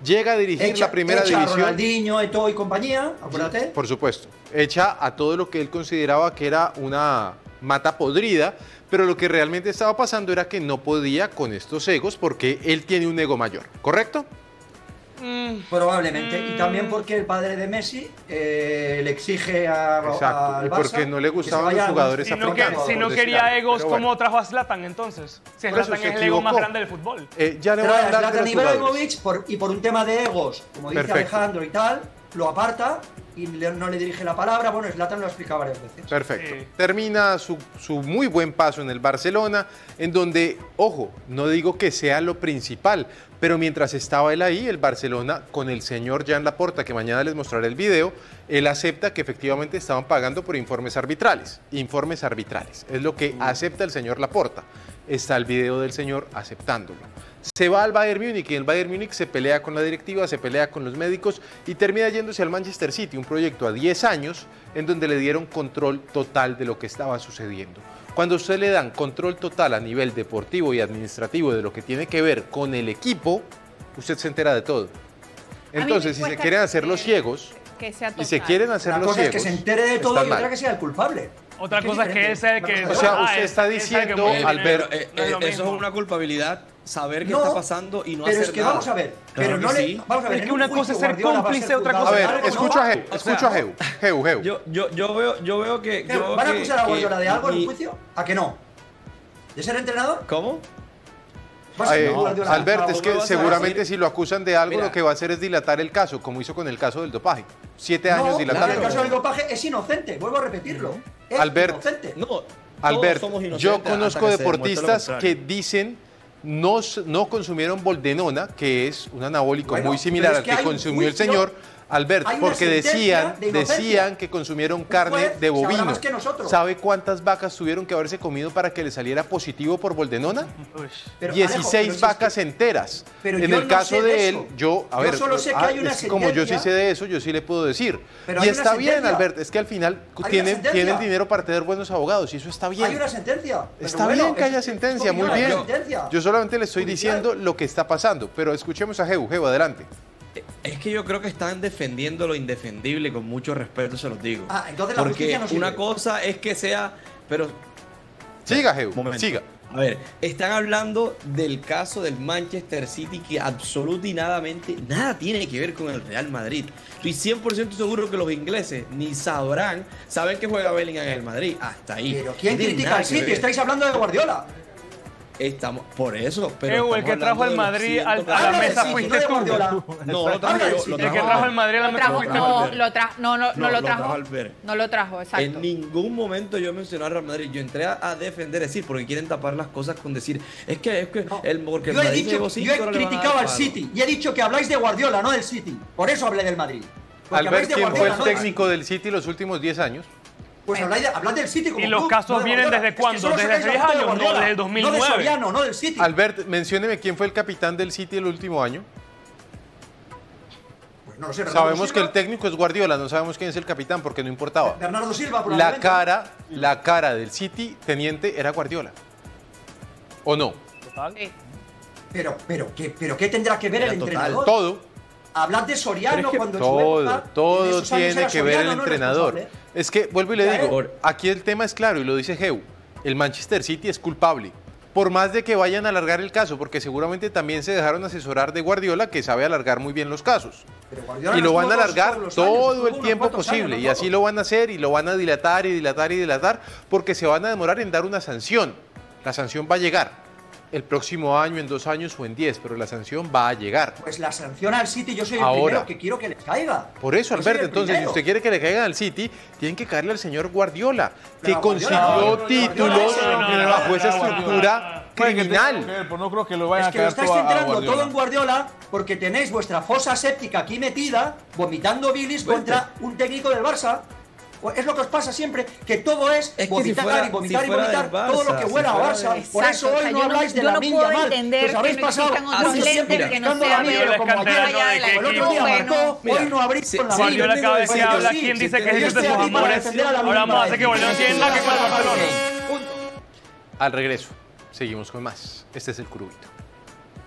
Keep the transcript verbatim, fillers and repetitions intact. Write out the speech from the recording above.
llega a dirigir echa, la primera echa división. A Ronaldinho, Eto'o y compañía, acuérdate. Sí, por supuesto. Echa a todo lo que él consideraba que era una mata podrida, pero lo que realmente estaba pasando era que no podía con estos egos porque él tiene un ego mayor, ¿correcto? Mm. Probablemente. Mm. Y también porque el padre de Messi eh, le exige a, Exacto. al y porque Barça no le gustaban los jugadores si no africanos. Que, si no quería egos, ¿cómo trajo a Zlatan entonces? Si Zlatan es el ego más grande del fútbol. Eh, ya le voy a hablar de los Ibrahimovic, por, y por un tema de egos, como dice Perfecto. Alejandro y tal, lo aparta y le, no le dirige la palabra. Bueno, Zlatan lo ha explicado varias veces. Perfecto. Sí. Termina su, su muy buen paso en el Barcelona, en donde, ojo, no digo que sea lo principal, pero mientras estaba él ahí, el Barcelona, con el señor Joan Laporta, que mañana les mostraré el video, él acepta que efectivamente estaban pagando por informes arbitrales. Informes arbitrales. Es lo que acepta el señor Laporta. Está el video del señor aceptándolo. Se va al Bayern Múnich y el Bayern Múnich se pelea con la directiva, se pelea con los médicos y termina yéndose al Manchester City, un proyecto a diez años en donde le dieron control total de lo que estaba sucediendo. Cuando a usted le dan control total a nivel deportivo y administrativo de lo que tiene que ver con el equipo, usted se entera de todo. Entonces, si se quieren hacer los ciegos, y se quieren hacer los ciegos, una cosa es que se entere de todo y otra que sea el culpable. Otra cosa es que él sea el que... O sea, usted está diciendo, Albert, eh, eh, eso es una culpabilidad, saber qué no, está pasando y no pero hacer es que nada. vamos a ver, pero claro no le, sí. vamos a ver, es que una cosa es ser cómplice, otra cosa a ver, es escucha a Geu, escucha a Geu, Geu, Geu. Yo, yo, yo veo, yo veo que... Geu, yo ¿van a que, acusar a Guardiola de algo y, en el juicio? ¿A que no? ¿De ser entrenador? ¿Cómo? Eh, Albert, es que seguramente si lo acusan de algo, Mira, lo que va a hacer es dilatar el caso, como hizo con el caso del dopaje. Siete no, años dilatando. El caso del dopaje es inocente, vuelvo a repetirlo. Es Albert, inocente. No, Albert, yo conozco deportistas que dicen no, no consumieron boldenona, que es un anabólico bueno, muy similar al que, que consumió el señor. Albert, porque decían, de decían que consumieron carne de bovino. ¿Sabe cuántas vacas tuvieron que haberse comido para que le saliera positivo por boldenona? Pero, dieciséis Alejo, vacas es que, enteras. En el caso no de, de él, yo, a yo ver, solo sé que ah, hay una es como yo sí sé de eso, yo sí le puedo decir. Pero y está bien, Albert, es que al final tienen, tienen dinero para tener buenos abogados y eso está bien. Hay una sentencia. Está bueno, bien que haya sentencia, muy bien. Yo solamente le estoy diciendo lo que está pasando, pero escuchemos a Geu. Geu, adelante. Es que yo creo que están defendiendo lo indefendible, con mucho respeto se los digo. Ah, entonces la Porque no una cosa es que sea, pero... Siga, Geu, siga. A ver, están hablando del caso del Manchester City que absolutamente nada tiene que ver con el Real Madrid. Estoy cien por ciento seguro que los ingleses ni sabrán, saben que juega Bellingham en el Madrid, hasta ahí. Pero ¿quién no critica al City? Estáis hablando de Guardiola. Estamos, por eso, pero Ew, el que trajo el Madrid al, a la mesa fuiste tú. No, lo trajo yo. El que trajo el Madrid a la mesa fuiste tú. No, lo trajo, no, no, no lo trajo. No lo trajo, exacto. En ningún momento yo mencioné al Real Madrid. Yo entré a, a defender, decir, porque quieren tapar las cosas con decir, es que es que el porque el yo he Madrid dicho, yo he criticado al City y he dicho que habláis de Guardiola, no del City. Por eso hablé del Madrid. Albert, ¿quién fue el técnico del City los últimos diez años? Pues habláis, de, del City como ¿Y los club, casos no vienen desde cuándo? Es que ¿Desde diez años? No, desde el dos mil nueve. No de Soriano, no del City. Albert, mencióneme quién fue el capitán del City el último año. Pues no lo sé, sabemos Silva. que el técnico es Guardiola, no sabemos quién es el capitán porque no importaba. Bernardo Silva, la cara, la cara del City teniente era Guardiola. ¿O no? Total. Sí. Pero, pero, ¿qué, pero ¿qué tendrá que ver era el total, entrenador? Todo. Hablad de Soriano es que cuando todo, en su época, todo tiene que ver el no entrenador. Es que, vuelvo y le digo, aquí el tema es claro y lo dice Geu, el Manchester City es culpable. Por más de que vayan a alargar el caso, porque seguramente también se dejaron asesorar de Guardiola, que sabe alargar muy bien los casos. Y lo van a alargar todo el tiempo posible, y así lo van a hacer, y lo van a dilatar y dilatar y dilatar, porque se van a demorar en dar una sanción. La sanción va a llegar el próximo año, en dos años o en diez, pero la sanción va a llegar. Pues la sanción al City, yo soy el Ahora, primero que quiero que le caiga. Por eso, Alberto, entonces, primero. si usted quiere que le caigan al City, tienen que caerle al señor Guardiola, pero que consiguió no, títulos no, no, no, bajo no, esa no, estructura no, criminal. Ver, pues no creo que lo vayan es que a lo caer estáis todo a- a centrando Guardiola. todo en Guardiola porque tenéis vuestra fosa séptica aquí metida, vomitando bilis contra un técnico del Barça. Es lo que os pasa siempre, que todo es, Es que vomitar si fuera- y vomitar si y fuera vomitar, del Barça, todo lo que si huela a fuera Barça. del- Por eso Exacto, o hoy sea, no yo no- habláis de yo la no Lamine puedo Yamal, entender pues habéis que no pasado existan otros mucho tiempo lentes que no criticando a sean Lamine, Pero como el ayer, escándalo de como que el otro equipo día bueno. marcó, Mira, hoy no abrís si- con la si Lamine. Guardiola cada vez Pues que habla, sí, ¿quién sí, dice que yo es estoy de sus aquí para amores? defender a la Ahora Lamine más hace que Yamal. Guardiola no tiene nada que ver con el Barcelona. Al regreso, seguimos con más. Este es el Curubito.